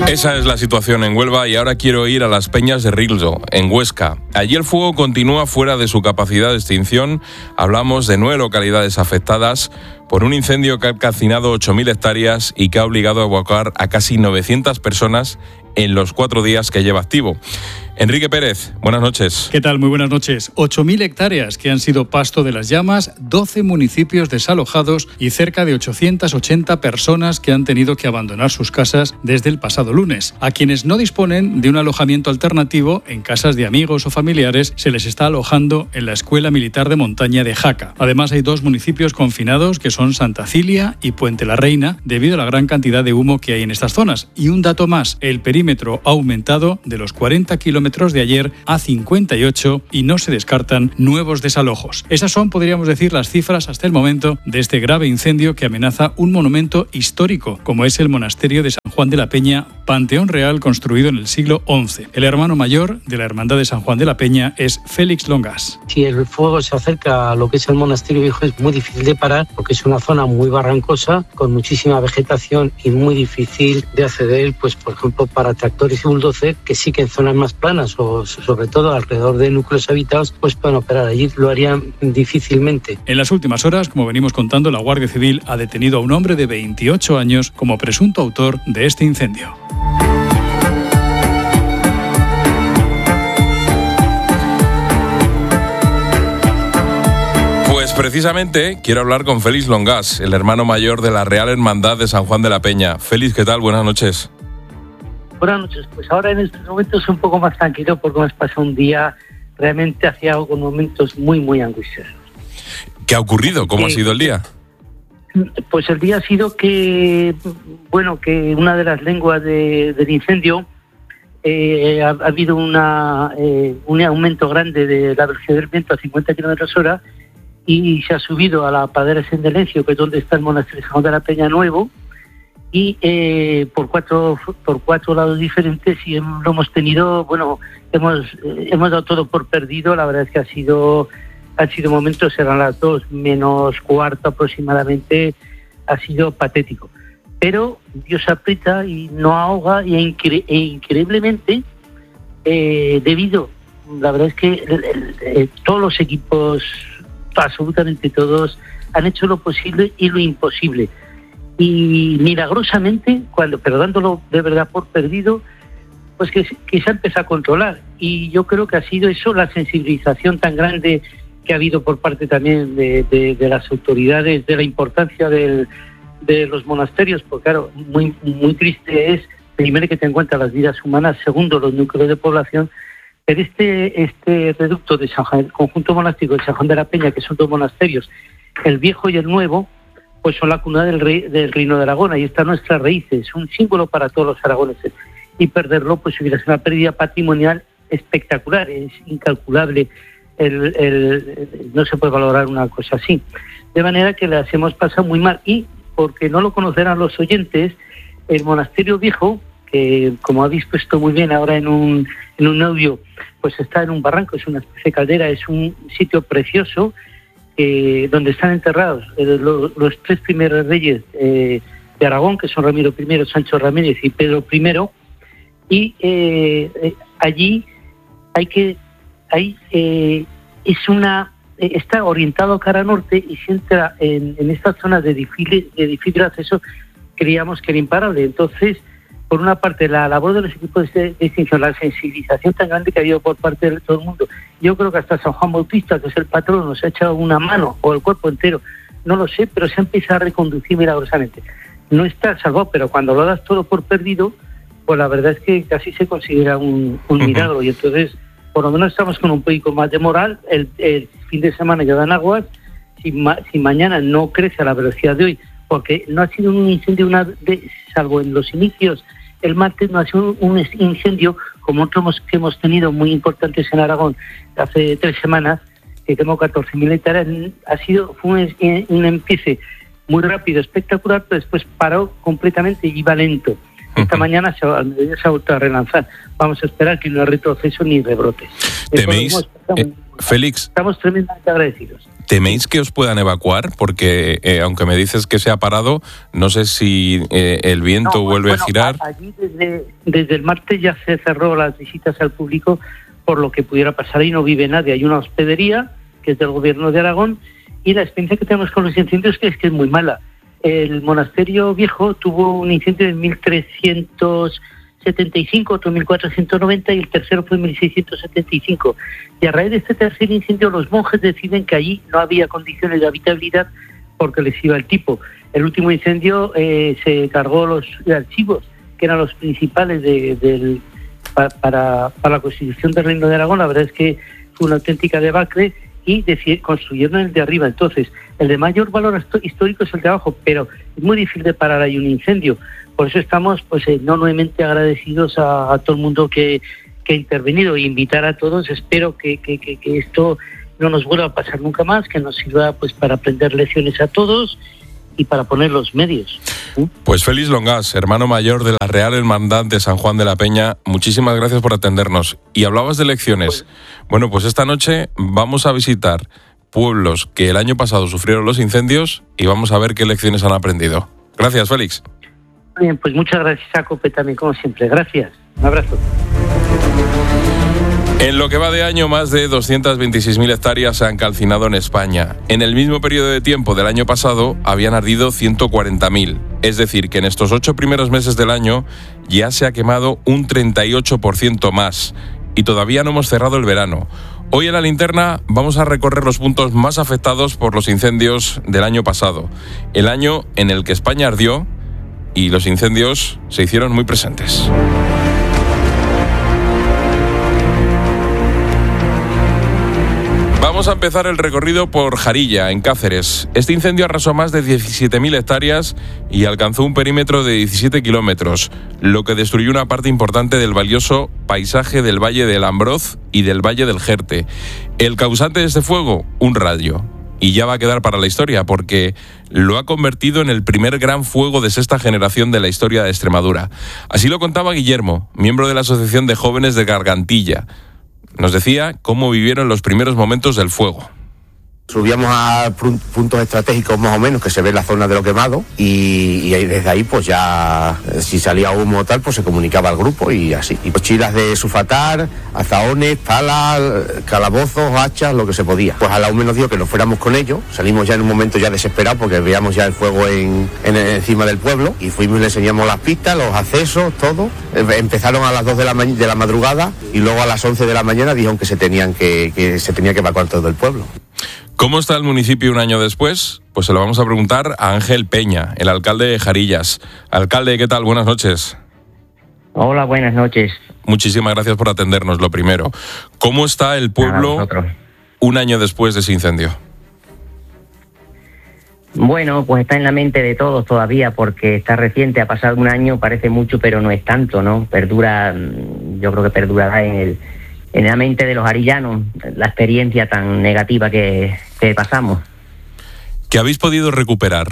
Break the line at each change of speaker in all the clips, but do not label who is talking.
Esa es la situación en Huelva y ahora quiero ir a las Peñas de Rilso, en Huesca. Allí el fuego continúa fuera de su capacidad de extinción. Hablamos de 9 localidades afectadas por un incendio que ha calcinado 8.000 hectáreas y que ha obligado a evacuar a casi 900 personas en los 4 días que lleva activo. Enrique Pérez, buenas noches.
¿Qué tal? Muy buenas noches. 8.000 hectáreas que han sido pasto de las llamas, 12 municipios desalojados y cerca de 880 personas que han tenido que abandonar sus casas desde el pasado lunes. A quienes no disponen de un alojamiento alternativo en casas de amigos o familiares, se les está alojando en la Escuela Militar de Montaña de Jaca. Además, hay 2 municipios confinados que son Santa Cilia y Puente la Reina, debido a la gran cantidad de humo que hay en estas zonas. Y un dato más, el perímetro ha aumentado de los 40 kilómetros de ayer a 58 y no se descartan nuevos desalojos. Esas son, podríamos decir, las cifras hasta el momento de este grave incendio que amenaza un monumento histórico, como es el monasterio de San Juan de la Peña, panteón real construido en el siglo XI. El hermano mayor de la Hermandad de San Juan de la Peña es Félix Longas.
Si el fuego se acerca a lo que es el monasterio viejo, es muy difícil de parar porque es una zona muy barrancosa, con muchísima vegetación y muy difícil de acceder, pues por ejemplo, para tractores y bulldozer, que sí que en zonas más planas o sobre todo alrededor de núcleos habitados, pues pueden operar. Allí lo harían difícilmente.
En las últimas horas, como venimos contando, la Guardia Civil ha detenido a un hombre de 28 años como presunto autor de este incendio.
Pues precisamente quiero hablar con Félix Longas, el hermano mayor de la Real Hermandad de San Juan de la Peña. Félix, ¿qué tal? Buenas noches.
Buenas noches. Pues ahora en estos momentos es un poco más tranquilo porque hemos pasado un día realmente hacia con momentos muy, muy angustiosos.
¿Qué ha ocurrido? ¿Cómo ha sido el día?
Pues el día ha sido que una de las lenguas del incendio ha habido un aumento grande de la velocidad del viento a 50 km/h y se ha subido a la pradera de Sendelencio, que es donde está el monasterio de San Juan de la Peña Nuevo, y por cuatro lados diferentes, y lo hemos tenido, hemos dado todo por perdido. La verdad es que han sido momentos, eran las 2:45 aproximadamente, ha sido patético. Pero Dios aprieta y no ahoga, e increíblemente, la verdad es que todos los equipos, absolutamente todos, han hecho lo posible y lo imposible. Y milagrosamente, pero dándolo de verdad por perdido, pues que se ha empezado a controlar. Y yo creo que ha sido eso, la sensibilización tan grande que ha habido por parte también de las autoridades, de la importancia de los monasterios, porque claro, muy, muy triste es, primero, que te encuentras las vidas humanas, segundo, los núcleos de población. Pero este reducto de el conjunto monástico de San Juan de la Peña, que son 2 monasterios, el viejo y el nuevo, pues son la cuna del Reino de Aragón. Ahí están nuestras raíces, un símbolo para todos los aragoneses. Y perderlo, pues hubiera sido una pérdida patrimonial espectacular, es incalculable. No se puede valorar una cosa así. De manera que las hemos pasado muy mal. Y, porque no lo conocerán los oyentes, el monasterio viejo, que como habéis puesto muy bien ahora en un audio, pues está en un barranco, es una especie de caldera, es un sitio precioso, donde están enterrados los 3 primeros reyes de Aragón, que son Ramiro I, Sancho Ramírez y Pedro I, y allí está orientado cara norte, y se entra en estas zonas de difícil acceso, creíamos que era imparable. Entonces, por una parte, la labor de los equipos de extinción, la sensibilización tan grande que ha habido por parte de todo el mundo. Yo creo que hasta San Juan Bautista, que es el patrón, nos ha echado una mano, o el cuerpo entero, no lo sé, pero se ha empezado a reconducir milagrosamente. No está salvado, pero cuando lo das todo por perdido, pues la verdad es que casi se considera un milagro. Y entonces, por lo menos estamos con un poquito más de moral. El fin de semana ya dan aguas. Si mañana no crece a la velocidad de hoy, porque no ha sido un incendio salvo en los inicios, el martes no ha sido un incendio como otros que hemos tenido muy importantes en Aragón hace 3 semanas, que tengo 14.000 hectáreas. Fue un empiece muy rápido, espectacular, pero después paró completamente y iba lento. Esta mañana se ha vuelto a relanzar. Vamos a esperar que no haya retroceso ni rebrote.
¿Teméis, Félix?
Estamos tremendamente agradecidos.
¿Teméis que os puedan evacuar? Porque aunque me dices que se ha parado, no sé si el viento vuelve a girar.
Allí desde el martes ya se cerró las visitas al público por lo que pudiera pasar. Ahí no vive nadie. Hay una hospedería que es del gobierno de Aragón y la experiencia que tenemos con los incendios es que es muy mala. El monasterio viejo tuvo un incendio en 1375, otro en 1490 y el tercero fue en 1675. Y a raíz de este tercer incendio los monjes deciden que allí no había condiciones de habitabilidad porque les iba el tipo. El último incendio se cargó los archivos, que eran los principales para la constitución del Reino de Aragón. La verdad es que fue una auténtica debacle y construyeron el de arriba. Entonces, el de mayor valor histórico es el de abajo, pero es muy difícil de parar ahí un incendio. Por eso estamos enormemente agradecidos a todo el mundo que ha intervenido e invitar a todos. Espero que esto no nos vuelva a pasar nunca más, que nos sirva para aprender lecciones a todos y para poner los medios.
Pues Félix Longas, hermano mayor de la Real Hermandad de San Juan de la Peña, muchísimas gracias por atendernos. Y hablabas de lecciones. Bueno, pues esta noche vamos a visitar pueblos que el año pasado sufrieron los incendios y vamos a ver qué lecciones han aprendido. Gracias, Félix.
Bien, pues muchas gracias a COPE también, como siempre. Gracias. Un abrazo.
En lo que va de año, más de 226.000 hectáreas se han calcinado en España. En el mismo periodo de tiempo del año pasado habían ardido 140.000. Es decir, que en estos 8 primeros meses del año ya se ha quemado un 38% más. Y todavía no hemos cerrado el verano. Hoy en la linterna vamos a recorrer los puntos más afectados por los incendios del año pasado. El año en el que España ardió y los incendios se hicieron muy presentes. Vamos a empezar el recorrido por Jarilla, en Cáceres. Este incendio arrasó más de 17.000 hectáreas y alcanzó un perímetro de 17 kilómetros, lo que destruyó una parte importante del valioso paisaje del Valle del Ambroz y del Valle del Jerte. El causante de este fuego, un rayo. Y ya va a quedar para la historia, porque lo ha convertido en el primer gran fuego de sexta generación de la historia de Extremadura. Así lo contaba Guillermo, miembro de la Asociación de Jóvenes de Gargantilla. Nos decía cómo vivieron los primeros momentos del fuego.
Subíamos a puntos estratégicos más o menos que se ve la zona de lo quemado y desde ahí pues ya si salía humo o tal pues se comunicaba al grupo y así. Y mochilas de sulfatar, azaones, palas, calabozos, hachas, lo que se podía. Pues a la UME nos dijo que nos fuéramos con ellos, salimos ya en un momento ya desesperados porque veíamos ya el fuego encima del pueblo y fuimos y le enseñamos las pistas, los accesos, todo. Empezaron a las 2 de la madrugada y luego a las 11 de la mañana dijeron que se tenía que evacuar todo el pueblo.
¿Cómo está el municipio un año después? Pues se lo vamos a preguntar a Ángel Peña, el alcalde de Jarillas. Alcalde, ¿qué tal? Buenas noches.
Hola, buenas noches.
Muchísimas gracias por atendernos, lo primero. ¿Cómo está el pueblo un año después de ese incendio?
Bueno, pues está en la mente de todos todavía porque está reciente, ha pasado un año, parece mucho, pero no es tanto, ¿no? Yo creo que perdurará en la mente de los arillanos la experiencia tan negativa que pasamos.
¿Qué habéis podido recuperar?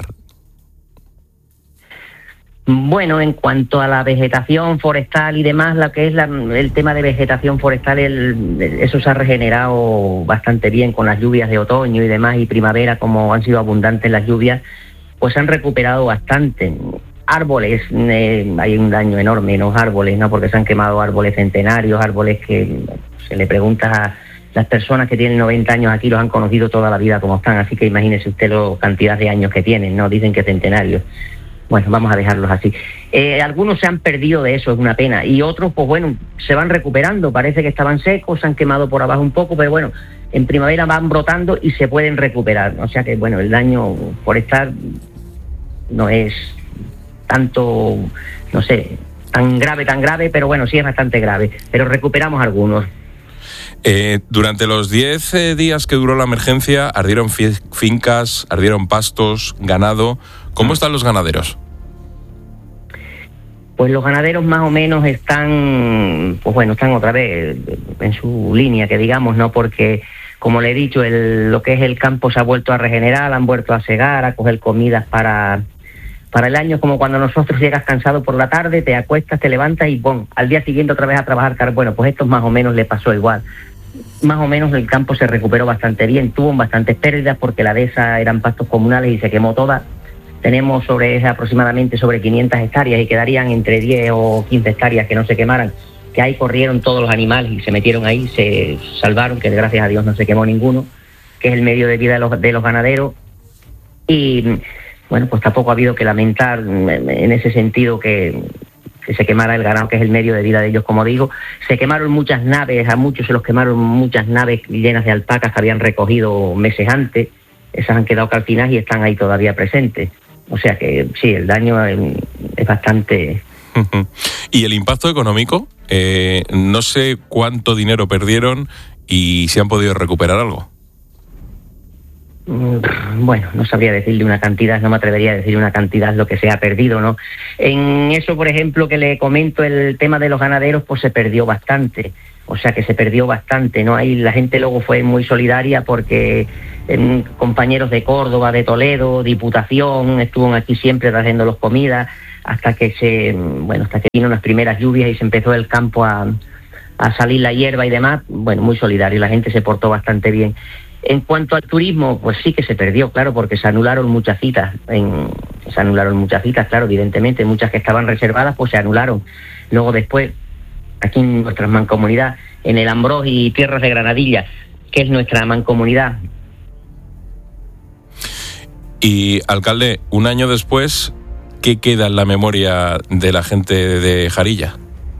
Bueno, en cuanto a la vegetación forestal y demás, lo que es el tema de vegetación forestal, eso se ha regenerado bastante bien con las lluvias de otoño y demás, y primavera, como han sido abundantes las lluvias, pues se han recuperado bastante. Árboles, hay un daño enorme en los árboles, ¿no? Porque se han quemado árboles centenarios, árboles que se le pregunta a las personas que tienen 90 años aquí, los han conocido toda la vida como están, así que imagínese usted la cantidad de años que tienen, ¿no? Dicen que centenarios. Bueno, vamos a dejarlos así. Algunos se han perdido de eso, es una pena, y otros, pues bueno, se van recuperando, parece que estaban secos, se han quemado por abajo un poco, pero bueno, en primavera van brotando y se pueden recuperar, o sea que bueno, el daño forestal no es tanto, no sé, tan grave, pero bueno, sí es bastante grave, pero recuperamos algunos.
Durante los 10 días que duró la emergencia, ardieron fincas, ardieron pastos, ganado. ¿Cómo están los ganaderos?
Pues los ganaderos más o menos están otra vez en su línea, que digamos, ¿no? Porque, como le he dicho, lo que es el campo se ha vuelto a regenerar, han vuelto a segar, a coger comidas para el año, como cuando nosotros llegas cansado por la tarde, te acuestas, te levantas y ¡bum!, al día siguiente otra vez a trabajar. Bueno, pues esto más o menos le pasó igual. más o menos el campo se recuperó bastante bien. Tuvo bastantes pérdidas porque la dehesa eran pastos comunales y se quemó toda. Tenemos aproximadamente sobre 500 hectáreas y quedarían entre 10 o 15 hectáreas que no se quemaran, que ahí corrieron todos los animales y se metieron ahí, se salvaron, que gracias a Dios no se quemó ninguno, que es el medio de vida de los ganaderos. Y bueno, pues tampoco ha habido que lamentar en ese sentido que se quemara el ganado, que es el medio de vida de ellos, como digo. Se quemaron muchas naves, a muchos se los quemaron muchas naves llenas de alpacas que habían recogido meses antes. Esas han quedado calcinadas y están ahí todavía presentes. O sea que sí, el daño es bastante...
¿Y el impacto económico? No sé cuánto dinero perdieron y si han podido recuperar algo.
Bueno, no sabría decirle una cantidad, no me atrevería a decir una cantidad lo que se ha perdido, ¿no? En eso, por ejemplo, que le comento, el tema de los ganaderos, pues se perdió bastante. O sea que se perdió bastante, ¿no? Ahí la gente luego fue muy solidaria porque compañeros de Córdoba, de Toledo, Diputación, estuvieron aquí siempre trayéndolos comida, hasta que vino las primeras lluvias y se empezó el campo a salir la hierba y demás. Bueno, muy solidario, la gente se portó bastante bien. En cuanto al turismo, pues sí que se perdió, claro, porque se anularon muchas citas, claro, evidentemente, muchas que estaban reservadas, pues se anularon. Luego después, aquí en nuestra mancomunidad, en el Ambrós y Tierras de Granadilla, que es nuestra mancomunidad.
Y, alcalde, un año después, ¿qué queda en la memoria de la gente de Jarilla?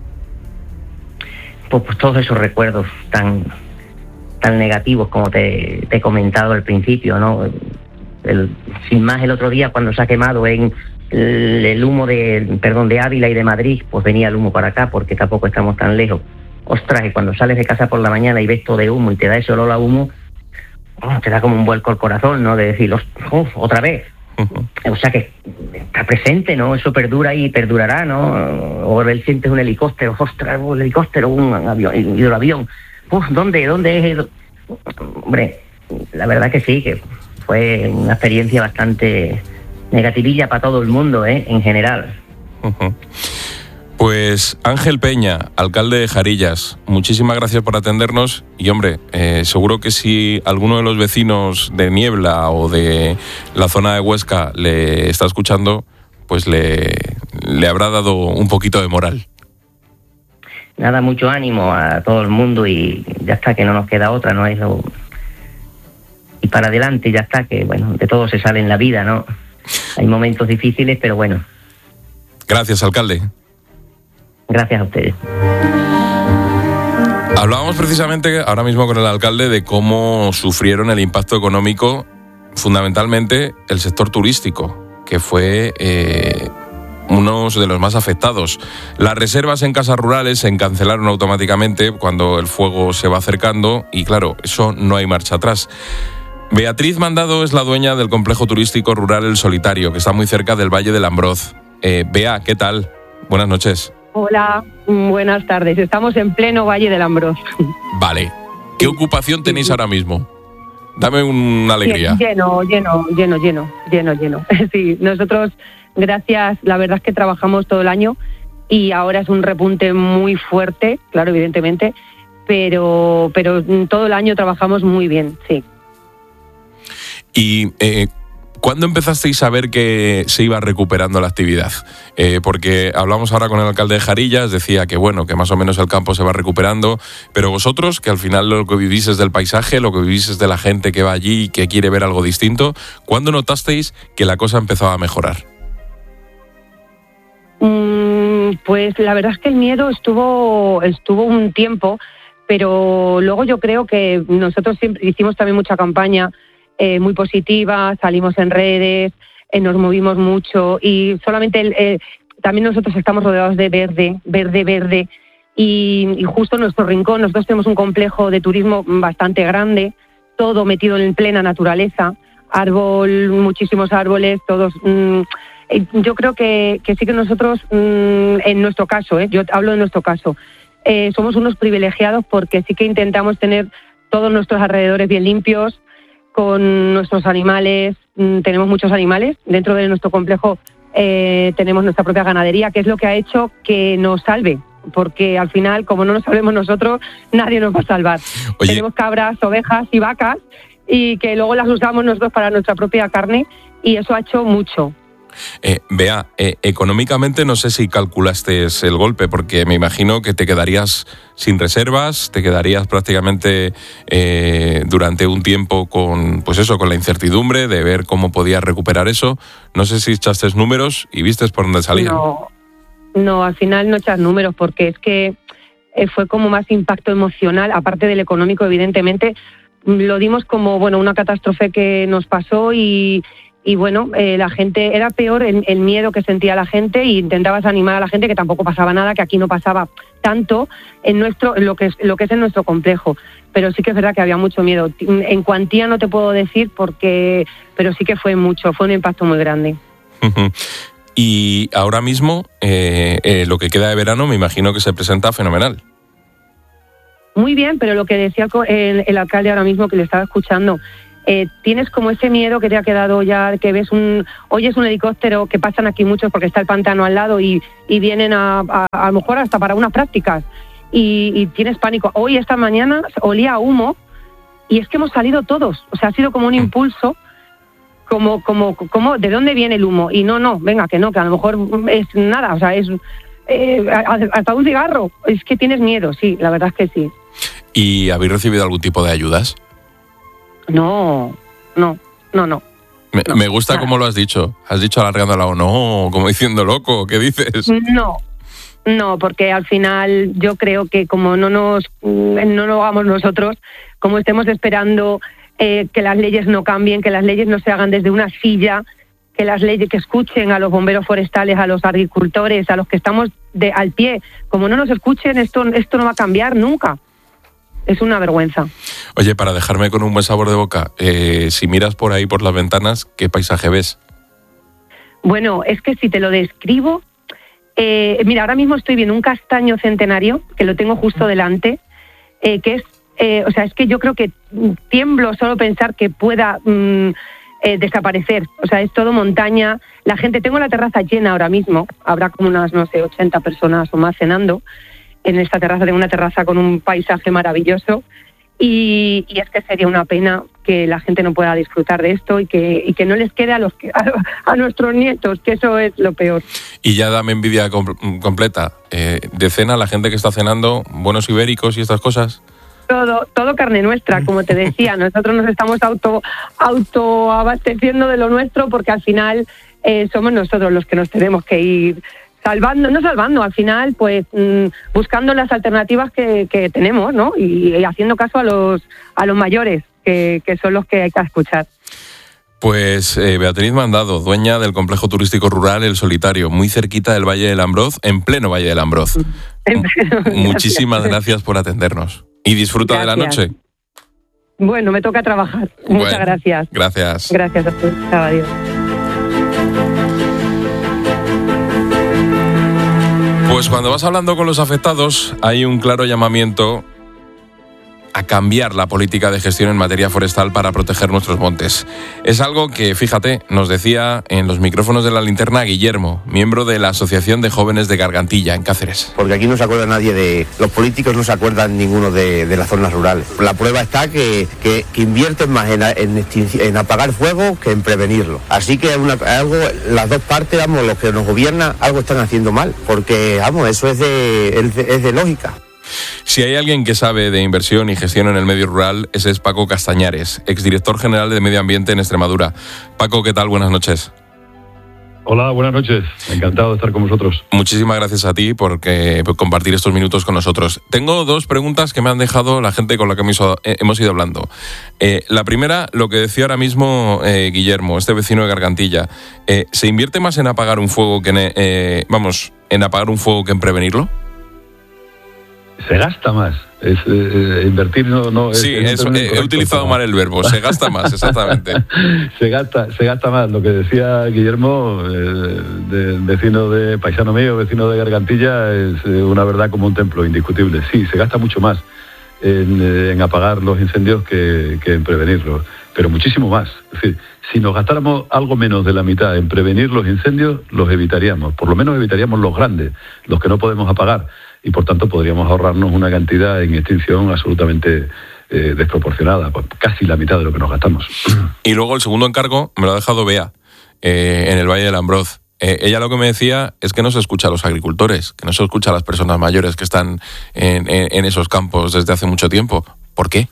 Pues todos esos recuerdos tan negativos como te he comentado al principio, ¿no? Sin más, el otro día cuando se ha quemado en el humo de Ávila y de Madrid, pues venía el humo para acá porque tampoco estamos tan lejos. Ostras, y cuando sales de casa por la mañana y ves todo de humo y te da ese olor a humo, te da como un vuelco al corazón, ¿no? De decir, otra vez. O sea que está presente, ¿no? Eso perdura y perdurará, ¿no? O sientes un helicóptero, ostras, un helicóptero, un avión, hidroavión. ¿Dónde es? Hombre, la verdad que sí, que fue una experiencia bastante negativilla para todo el mundo, en general.
Pues Ángel Peña, alcalde de Jarillas, muchísimas gracias por atendernos y, hombre, seguro que si alguno de los vecinos de Niebla o de la zona de Huesca le está escuchando, pues le habrá dado un poquito de moral.
Nada, mucho ánimo a todo el mundo y ya está, que no nos queda otra, ¿no? Y para adelante, ya está, que bueno, de todo se sale en la vida, ¿no? Hay momentos difíciles, pero bueno.
Gracias, alcalde.
Gracias a ustedes.
Hablábamos precisamente ahora mismo con el alcalde de cómo sufrieron el impacto económico, fundamentalmente el sector turístico, que fue uno de los más afectados. Las reservas en casas rurales se cancelaron automáticamente cuando el fuego se va acercando y, claro, eso no hay marcha atrás. Beatriz Mandado es la dueña del complejo turístico rural El Solitario, que está muy cerca del Valle del Ambroz. Bea, ¿qué tal? Buenas noches.
Hola, buenas tardes. Estamos en pleno Valle del Ambroz.
Vale. ¿Qué ocupación tenéis ahora mismo? Dame una alegría.
Lleno. Sí, nosotros, gracias, la verdad es que trabajamos todo el año y ahora es un repunte muy fuerte, claro, evidentemente, pero todo el año trabajamos muy bien, sí.
Y ¿cuándo empezasteis a ver que se iba recuperando la actividad? Porque hablamos ahora con el alcalde de Jarillas, decía que bueno, que más o menos el campo se va recuperando, pero vosotros, que al final lo que vivís es del paisaje, lo que vivís es de la gente que va allí y que quiere ver algo distinto, ¿cuándo notasteis que la cosa empezaba a mejorar?
Pues la verdad es que el miedo estuvo un tiempo, pero luego yo creo que nosotros siempre hicimos también mucha campaña muy positiva, salimos en redes, nos movimos mucho y solamente también nosotros estamos rodeados de verde y justo en nuestro rincón nosotros tenemos un complejo de turismo bastante grande, todo metido en plena naturaleza, muchísimos árboles, todos. Yo creo que sí que nosotros, en nuestro caso, yo hablo de nuestro caso, somos unos privilegiados porque sí que intentamos tener todos nuestros alrededores bien limpios, con nuestros animales, tenemos muchos animales, dentro de nuestro complejo tenemos nuestra propia ganadería, que es lo que ha hecho que nos salve, porque al final, como no nos salvemos nosotros, nadie nos va a salvar.
Oye.
Tenemos cabras, ovejas y vacas, y que luego las usamos nosotros para nuestra propia carne, y eso ha hecho mucho.
Bea, económicamente no sé si calculaste el golpe, porque me imagino que te quedarías sin reservas, te quedarías prácticamente durante un tiempo con, pues eso, con la incertidumbre de ver cómo podías recuperar eso. No sé si echaste números y vistes por dónde salían.
No, al final no echas números, porque es que fue como más impacto emocional, aparte del económico, evidentemente. Lo dimos como, bueno, una catástrofe que nos pasó y bueno, la gente, era peor el miedo que sentía la gente, y intentabas animar a la gente que tampoco pasaba nada, que aquí no pasaba tanto en lo que es en nuestro complejo. Pero sí que es verdad que había mucho miedo. En cuantía no te puedo decir, pero sí que fue mucho, fue un impacto muy grande.
Y ahora mismo, lo que queda de verano, me imagino que se presenta fenomenal.
Muy bien, pero lo que decía el alcalde ahora mismo, que le estaba escuchando, tienes como ese miedo que te ha quedado ya, que oyes un helicóptero, que pasan aquí muchos porque está el pantano al lado y vienen a lo mejor hasta para unas prácticas, y tienes pánico. Hoy, esta mañana, olía a humo, y es que hemos salido todos, o sea, ha sido como un impulso, como ¿de dónde viene el humo? Y no, venga, que a lo mejor es nada, o sea, es hasta un cigarro. Es que tienes miedo, sí, la verdad es que sí.
¿Y habéis recibido algún tipo de ayudas?
No.
Me gusta cómo lo has dicho. Has dicho alargando la no, como diciendo loco, ¿qué dices?
No, porque al final yo creo que como no lo hagamos nosotros, como estemos esperando que las leyes no cambien, que las leyes no se hagan desde una silla, que las leyes, que escuchen a los bomberos forestales, a los agricultores, a los que estamos al pie, como no nos escuchen, esto no va a cambiar nunca. Es una vergüenza.
Oye, para dejarme con un buen sabor de boca, si miras por ahí por las ventanas, ¿qué paisaje ves? Bueno,
es que si te lo describo, mira, ahora mismo estoy viendo un castaño centenario, que lo tengo justo delante, que es, o sea, es que yo creo que tiemblo solo pensar que pueda desaparecer. O sea, es todo montaña. La gente, tengo la terraza llena ahora mismo, habrá como unas, 80 personas o más cenando en esta terraza. Tengo una terraza con un paisaje maravilloso, y es que sería una pena que la gente no pueda disfrutar de esto y que no les quede a nuestros nietos, que eso es lo peor.
Y ya dame envidia completa. De cena, la gente que está cenando, buenos ibéricos y estas cosas.
Todo carne nuestra, como te decía. Nosotros nos estamos autoabasteciendo de lo nuestro, porque al final somos nosotros los que nos tenemos que ir salvando, al final, pues buscando las alternativas que tenemos, ¿no? Y haciendo caso a los mayores, que son los que hay que escuchar.
Pues Beatriz Mandado, dueña del complejo turístico rural El Solitario, muy cerquita del Valle del Ambroz, en pleno Valle del Ambroz. Muchísimas gracias por atendernos. Y disfruta de la noche.
Bueno, me toca trabajar. Muchas gracias.
Gracias.
Gracias a ti. Adiós.
Pues cuando vas hablando con los afectados, hay un claro llamamiento a cambiar la política de gestión en materia forestal para proteger nuestros montes. Es algo que, fíjate, nos decía en los micrófonos de La Linterna Guillermo, miembro de la Asociación de Jóvenes de Gargantilla, en Cáceres.
Porque aquí no se acuerda nadie los políticos no se acuerdan ninguno de las zonas rurales. La prueba está que invierten más en apagar fuego que en prevenirlo. Así que las dos partes, los que nos gobiernan, algo están haciendo mal, porque, eso es de lógica.
Si hay alguien que sabe de inversión y gestión en el medio rural, ese es Paco Castañares, exdirector general de Medio Ambiente en Extremadura. Paco, ¿qué tal? Buenas noches.
Hola, buenas noches. Encantado de estar con vosotros.
Muchísimas gracias a ti por compartir estos minutos con nosotros. Tengo dos preguntas que me han dejado la gente con la que hemos ido hablando. La primera, lo que decía ahora mismo Guillermo, este vecino de Gargantilla. ¿Se invierte más en apagar un fuego que en prevenirlo?
Se gasta más. Invertir no
sí, he utilizado mal el verbo. Se gasta más, exactamente.
se gasta más. Lo que decía Guillermo, paisano mío, vecino de Gargantilla, es una verdad como un templo, indiscutible. Sí, se gasta mucho más en apagar los incendios que en prevenirlos. pero muchísimo más. Es decir, si nos gastáramos algo menos de la mitad en prevenir los incendios, los evitaríamos. Por lo menos evitaríamos los grandes, los que no podemos apagar. Y por tanto podríamos ahorrarnos una cantidad en extinción absolutamente desproporcionada, pues casi la mitad de lo que nos gastamos.
Y luego el segundo encargo me lo ha dejado Bea, en el Valle del Ambroz. Ella lo que me decía es que no se escucha a los agricultores, que no se escucha a las personas mayores que están en esos campos desde hace mucho tiempo. ¿Por qué?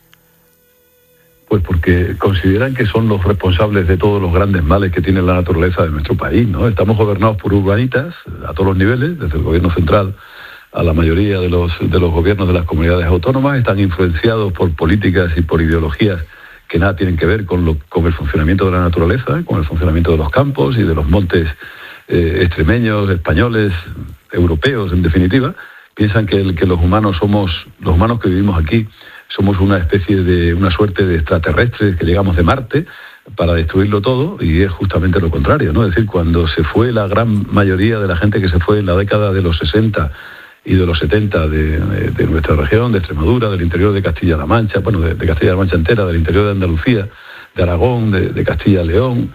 Pues porque consideran que son los responsables de todos los grandes males que tiene la naturaleza de nuestro país, ¿no? Estamos gobernados por urbanitas a todos los niveles, desde el gobierno central a la mayoría de los gobiernos de las comunidades autónomas, están influenciados por políticas y por ideologías que nada tienen que ver con el funcionamiento de la naturaleza, con el funcionamiento de los campos y de los montes extremeños, españoles, europeos, en definitiva. Piensan que los humanos que vivimos aquí, somos una suerte de extraterrestres que llegamos de Marte para destruirlo todo, y es justamente lo contrario, ¿no? Es decir, cuando se fue la gran mayoría de la gente que se fue en la década de los 60 y de los 70 de nuestra región, de Extremadura, del interior de Castilla-La Mancha, bueno, de Castilla-La Mancha entera, del interior de Andalucía, de Aragón, de Castilla-León,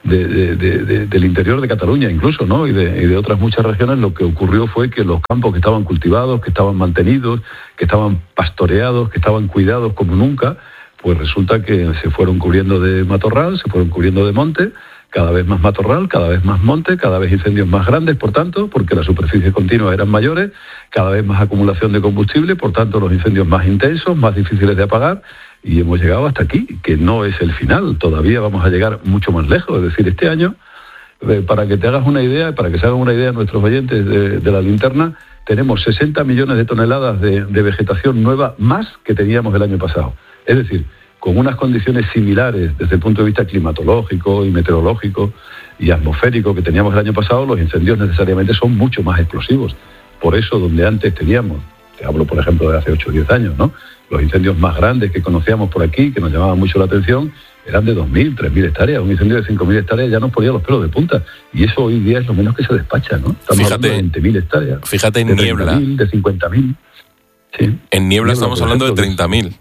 del interior de Cataluña incluso, ¿no? Y de otras muchas regiones, lo que ocurrió fue que los campos que estaban cultivados, que estaban mantenidos, que estaban pastoreados, que estaban cuidados como nunca, pues resulta que se fueron cubriendo de matorral, se fueron cubriendo de monte, cada vez más matorral, cada vez más monte, cada vez incendios más grandes, por tanto, porque las superficies continuas eran mayores, cada vez más acumulación de combustible, por tanto los incendios más intensos, más difíciles de apagar, y hemos llegado hasta aquí, que no es el final, todavía vamos a llegar mucho más lejos. Es decir, este año, para que te hagas una idea, para que se hagan una idea nuestros oyentes de la linterna, tenemos 60 millones de toneladas de vegetación nueva más que teníamos el año pasado. Es decir, con unas condiciones similares desde el punto de vista climatológico y meteorológico y atmosférico que teníamos el año pasado, los incendios necesariamente son mucho más explosivos. Por eso, donde antes teníamos, te hablo por ejemplo de hace 8 o 10 años, ¿no? Los incendios más grandes que conocíamos por aquí, que nos llamaban mucho la atención, eran de 2.000, 3.000 hectáreas. Un incendio de 5.000 hectáreas ya nos ponía los pelos de punta. Y eso hoy día es lo menos que se despacha, ¿no? Estamos hablando de 20.000 hectáreas.
Fíjate en niebla.
De 50.000. Sí.
En niebla estamos hablando de 30.000.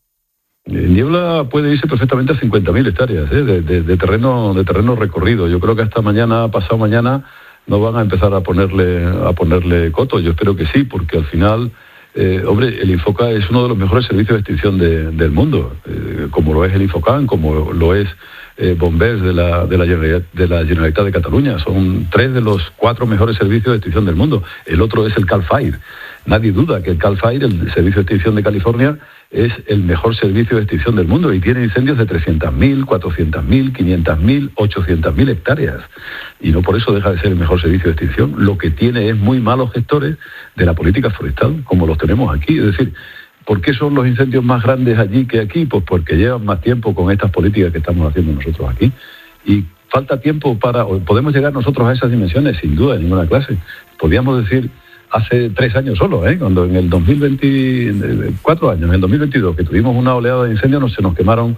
Niebla puede irse perfectamente a 50.000 hectáreas de terreno recorrido. Yo creo que hasta mañana, pasado mañana, no van a empezar a ponerle coto. Yo espero que sí, porque al final, el Infoca es uno de los mejores servicios de extinción del mundo, como lo es el Infocan, como lo es Bombers de la Generalitat de Cataluña. Son 3 de los 4 mejores servicios de extinción del mundo. El otro es el Cal Fire. Nadie duda que el Cal Fire, el servicio de extinción de California, es el mejor servicio de extinción del mundo y tiene incendios de 300.000, 400.000, 500.000, 800.000 hectáreas. Y no por eso deja de ser el mejor servicio de extinción. Lo que tiene es muy malos gestores de la política forestal, como los tenemos aquí. Es decir, ¿por qué son los incendios más grandes allí que aquí? Pues porque llevan más tiempo con estas políticas que estamos haciendo nosotros aquí. Y falta tiempo podemos llegar nosotros a esas dimensiones, sin duda, en ninguna clase. Podríamos decir, hace 3 años solo, cuando en el 4 años, en el 2022, que tuvimos una oleada de incendios, se nos quemaron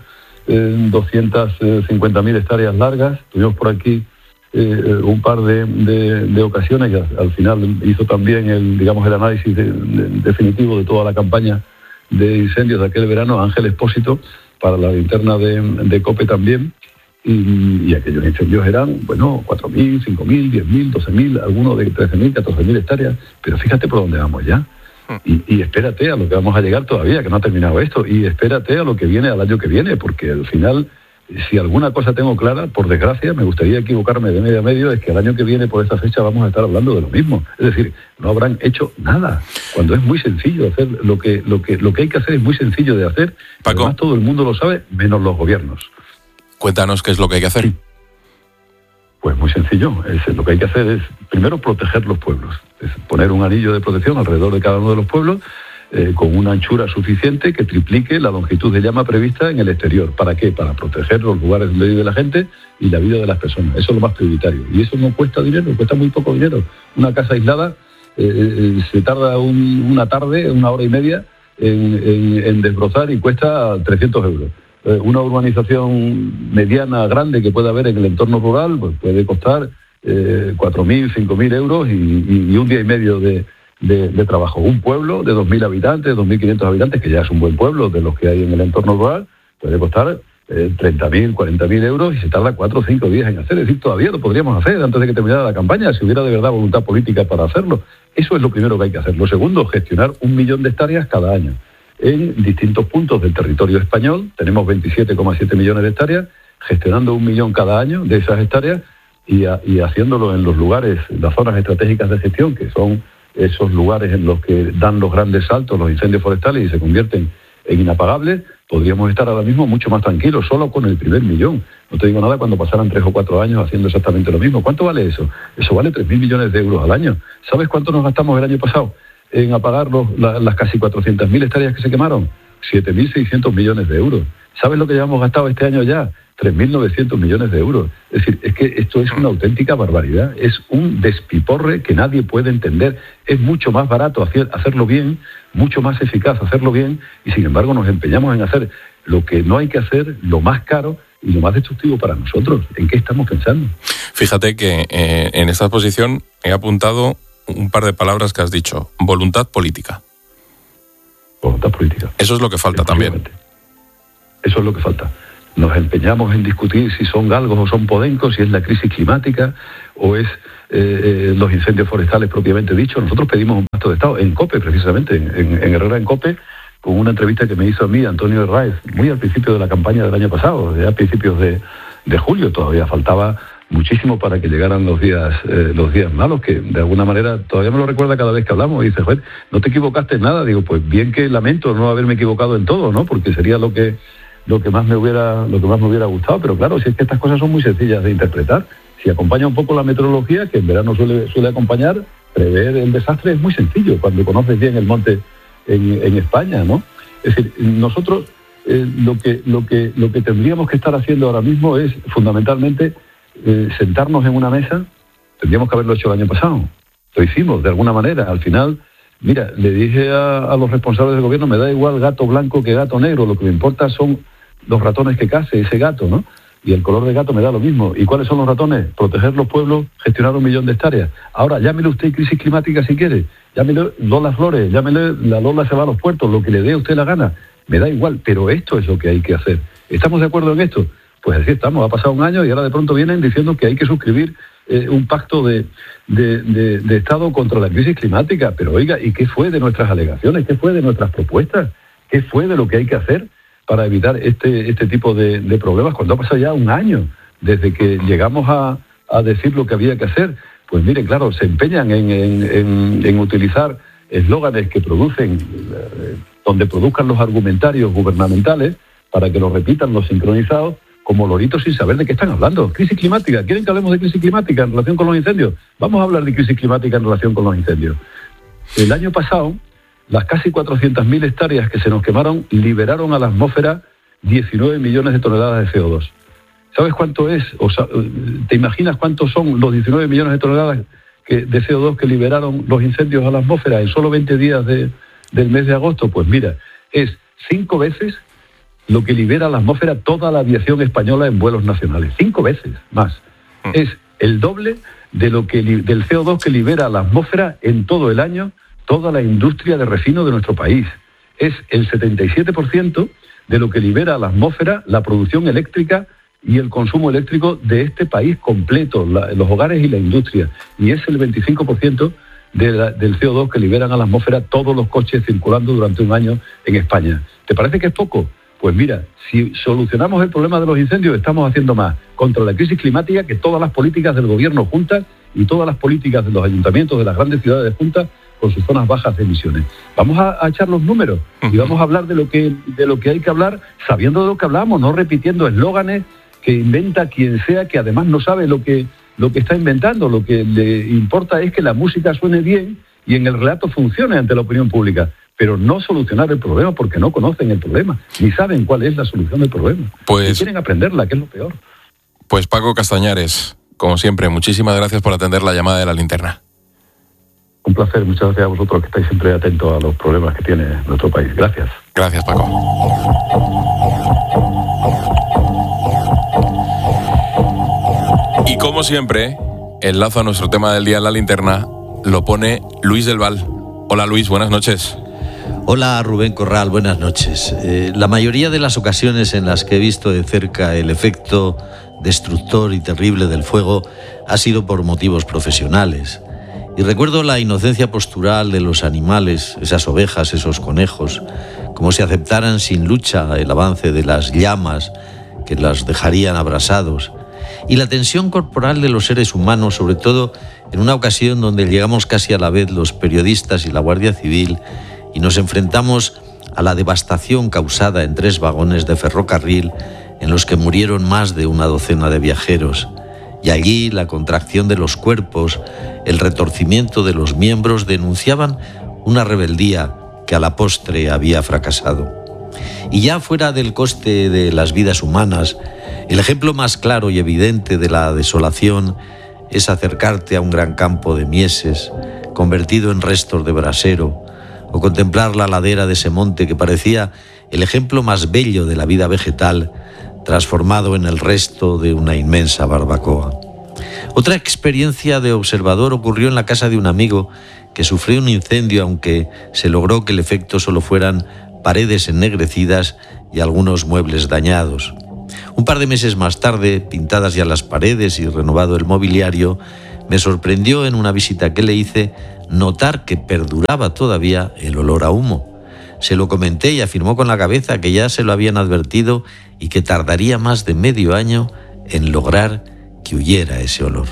250.000 hectáreas largas. Tuvimos por aquí un par de ocasiones, y al final hizo también el análisis definitivo de toda la campaña de incendios de aquel verano, Ángel Expósito, para la linterna de COPE también. Y aquellos incendios eran, 4.000, 5.000, 10.000, 12.000, algunos de 13.000, 14.000 hectáreas, pero fíjate por dónde vamos ya. Y espérate a lo que vamos a llegar todavía, que no ha terminado esto, y espérate a lo que viene al año que viene, porque al final, si alguna cosa tengo clara, por desgracia, me gustaría equivocarme de medio a medio, es que el año que viene, por esta fecha, vamos a estar hablando de lo mismo. Es decir, no habrán hecho nada, cuando es muy sencillo hacer lo que hay que hacer, es muy sencillo de hacer.
Paco,
además todo el mundo lo sabe, menos los gobiernos.
Cuéntanos qué es lo que hay que hacer.
Pues muy sencillo. Lo que hay que hacer es, primero, proteger los pueblos. Es poner un anillo de protección alrededor de cada uno de los pueblos, con una anchura suficiente que triplique la longitud de llama prevista en el exterior. ¿Para qué? Para proteger los lugares donde vive la gente y la vida de las personas. Eso es lo más prioritario. Y eso no cuesta dinero, cuesta muy poco dinero. Una casa aislada se tarda una tarde, 1 hora y media, en desbrozar, y cuesta 300 euros. Una urbanización mediana, grande, que pueda haber en el entorno rural, pues puede costar 4.000, 5.000 euros y un día y medio de trabajo. Un pueblo de 2.000 habitantes, 2.500 habitantes, que ya es un buen pueblo de los que hay en el entorno rural, puede costar 30.000, 40.000 euros y se tarda 4 o 5 días en hacer. Es decir, todavía lo podríamos hacer antes de que terminara la campaña, si hubiera de verdad voluntad política para hacerlo. Eso es lo primero que hay que hacer. Lo segundo, gestionar 1 millón de hectáreas cada año en distintos puntos del territorio español. Tenemos 27,7 millones de hectáreas, gestionando 1 millón cada año de esas hectáreas y haciéndolo en los lugares, las zonas estratégicas de gestión, que son esos lugares en los que dan los grandes saltos los incendios forestales y se convierten en inapagables. Podríamos estar ahora mismo mucho más tranquilos, solo con el primer millón. No te digo nada cuando pasaran 3 o 4 años haciendo exactamente lo mismo. ¿Cuánto vale eso? Eso vale 3.000 millones de euros al año. ¿Sabes cuánto nos gastamos el año pasado en apagar las casi 400.000 hectáreas que se quemaron? 7.600 millones de euros. ¿Sabes lo que ya hemos gastado este año ya? 3.900 millones de euros. Es decir, es que esto es una auténtica barbaridad. Es un despiporre que nadie puede entender. Es mucho más barato hacerlo bien, mucho más eficaz hacerlo bien, y sin embargo nos empeñamos en hacer lo que no hay que hacer, lo más caro y lo más destructivo para nosotros. ¿En qué estamos pensando?
Fíjate que en esta exposición he apuntado un par de palabras que has dicho. Voluntad política.
Voluntad política.
Eso es lo que falta también.
Eso es lo que falta. Nos empeñamos en discutir si son galgos o son podencos, si es la crisis climática o es los incendios forestales propiamente dichos. Nosotros pedimos un pacto de Estado en COPE, precisamente, en Herrera en COPE, con una entrevista que me hizo a mí Antonio Herráez, muy al principio de la campaña del año pasado, ya a principios de julio. Todavía faltaba muchísimo para que llegaran los días malos, que de alguna manera todavía me lo recuerda cada vez que hablamos. Y dice, joder, no te equivocaste en nada. Digo, pues bien, que lamento no haberme equivocado en todo, ¿no? Porque sería lo que más me hubiera gustado. Pero claro, si es que estas cosas son muy sencillas de interpretar, si acompaña un poco la meteorología, que en verano suele acompañar, prever el desastre es muy sencillo cuando conoces bien el monte en España, ¿no? Es decir, nosotros lo que tendríamos que estar haciendo ahora mismo es fundamentalmente sentarnos en una mesa. Tendríamos que haberlo hecho el año pasado. Lo hicimos de alguna manera. Al final, mira, le dije a los responsables del gobierno, me da igual gato blanco que gato negro, lo que me importa son los ratones que case ese gato, ¿no? Y el color de gato me da lo mismo. ¿Y cuáles son los ratones? Proteger los pueblos, gestionar 1 millón de hectáreas. Ahora, llámele usted crisis climática si quiere, llámele Lola Flores, llámele la Lola se va a los puertos, lo que le dé a usted la gana, me da igual, pero esto es lo que hay que hacer. ¿Estamos de acuerdo en esto? Pues así estamos, ha pasado 1 año y ahora de pronto vienen diciendo que hay que suscribir un pacto de Estado contra la crisis climática. Pero oiga, ¿y qué fue de nuestras alegaciones? ¿Qué fue de nuestras propuestas? ¿Qué fue de lo que hay que hacer para evitar este tipo de problemas cuando ha pasado ya 1 año desde que llegamos a decir lo que había que hacer? Pues miren, claro, se empeñan en utilizar eslóganes que producen, donde produzcan los argumentarios gubernamentales para que los repitan los sincronizados como loritos sin saber de qué están hablando. Crisis climática, ¿quieren que hablemos de crisis climática en relación con los incendios? Vamos a hablar de crisis climática en relación con los incendios. El año pasado, las casi 400.000 hectáreas que se nos quemaron liberaron a la atmósfera 19 millones de toneladas de CO2. ¿Sabes cuánto es? ¿Te imaginas cuántos son los 19 millones de toneladas de CO2 que liberaron los incendios a la atmósfera en solo 20 días del mes de agosto? Pues mira, es 5 veces lo que libera a la atmósfera toda la aviación española en vuelos nacionales. 5 veces más. Es el doble de del CO2 que libera a la atmósfera en todo el año toda la industria de refino de nuestro país. Es el 77% de lo que libera a la atmósfera la producción eléctrica y el consumo eléctrico de este país completo, los hogares y la industria. Y es el 25% del CO2 que liberan a la atmósfera todos los coches circulando durante 1 año en España. ¿Te parece que es poco? Pues mira, si solucionamos el problema de los incendios, estamos haciendo más contra la crisis climática que todas las políticas del gobierno juntas y todas las políticas de los ayuntamientos de las grandes ciudades juntas con sus zonas bajas de emisiones. Vamos a echar los números y vamos a hablar de lo que hay que hablar, sabiendo de lo que hablamos, no repitiendo eslóganes que inventa quien sea, que además no sabe lo que está inventando. Lo que le importa es que la música suene bien y en el relato funcione ante la opinión pública, pero no solucionar el problema porque no conocen el problema, ni saben cuál es la solución del problema. Ni quieren aprenderla, que es lo peor.
Pues Paco Castañares, como siempre, muchísimas gracias por atender la llamada de La Linterna.
Un placer, muchas gracias a vosotros que estáis siempre atentos a los problemas que tiene nuestro país. Gracias.
Gracias, Paco. Y como siempre, el lazo a nuestro tema del día en La Linterna lo pone Luis del Val. Hola Luis, buenas noches.
Hola Rubén Corral, buenas noches. La mayoría de las ocasiones en las que he visto de cerca el efecto destructor y terrible del fuego ha sido por motivos profesionales. Y recuerdo la inocencia postural de los animales, esas ovejas, esos conejos, como si aceptaran sin lucha el avance de las llamas que las dejarían abrasados. Y la tensión corporal de los seres humanos, sobre todo en una ocasión donde llegamos casi a la vez los periodistas y la Guardia Civil y nos enfrentamos a la devastación causada en 3 vagones de ferrocarril en los que murieron más de una docena de viajeros. Y allí la contracción de los cuerpos, el retorcimiento de los miembros denunciaban una rebeldía que a la postre había fracasado. Y ya fuera del coste de las vidas humanas, el ejemplo más claro y evidente de la desolación es acercarte a un gran campo de mieses, convertido en restos de brasero, o contemplar la ladera de ese monte que parecía el ejemplo más bello de la vida vegetal, transformado en el resto de una inmensa barbacoa. Otra experiencia de observador ocurrió en la casa de un amigo que sufrió un incendio, aunque se logró que el efecto solo fueran paredes ennegrecidas y algunos muebles dañados. Un par de meses más tarde, pintadas ya las paredes y renovado el mobiliario, me sorprendió en una visita que le hice notar que perduraba todavía el olor a humo. Se lo comenté y afirmó con la cabeza que ya se lo habían advertido y que tardaría más de medio año en lograr que huyera ese olor.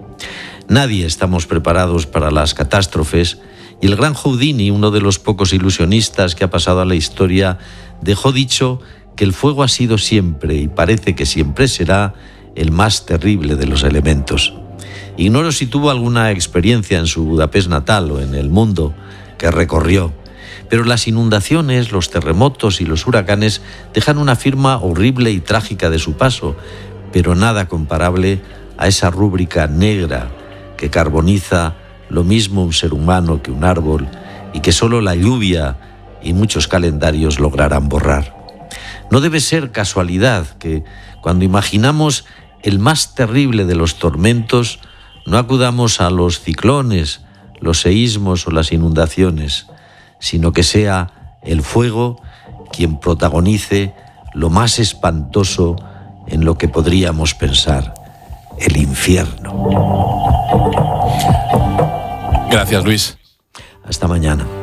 Nadie estamos preparados para las catástrofes y el gran Houdini, uno de los pocos ilusionistas que ha pasado a la historia, dejó dicho que el fuego ha sido siempre y parece que siempre será el más terrible de los elementos. Ignoro si tuvo alguna experiencia en su Budapest natal o en el mundo que recorrió, pero las inundaciones, los terremotos y los huracanes dejan una firma horrible y trágica de su paso, pero nada comparable a esa rúbrica negra que carboniza lo mismo un ser humano que un árbol y que solo la lluvia y muchos calendarios lograrán borrar. No debe ser casualidad que cuando imaginamos el más terrible de los tormentos no acudamos a los ciclones, los seísmos o las inundaciones, sino que sea el fuego quien protagonice lo más espantoso en lo que podríamos pensar, el infierno.
Gracias, Luis.
Hasta mañana.